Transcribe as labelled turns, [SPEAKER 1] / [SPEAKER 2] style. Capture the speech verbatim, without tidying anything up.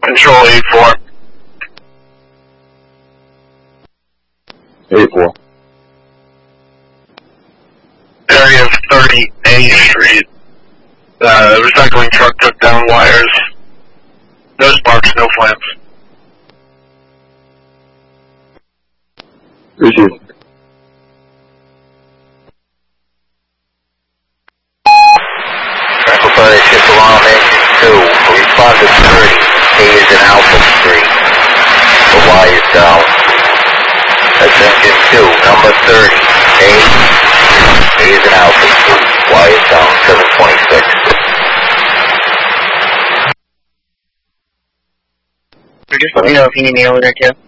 [SPEAKER 1] Control eight four.
[SPEAKER 2] eight four.
[SPEAKER 1] Area of thirty A Street. Uh, the recycling truck took down wires. No sparks, no flames.
[SPEAKER 2] Received.
[SPEAKER 3] Tranquil Fire Shift Alarm Engine two. Respond to thirty. A is in Alpha Street. The Y is down. That's Engine two. Number thirty. A. A is in Alpha Street. Y is down. seven twenty-six.
[SPEAKER 4] Just let me know if you need me over there too.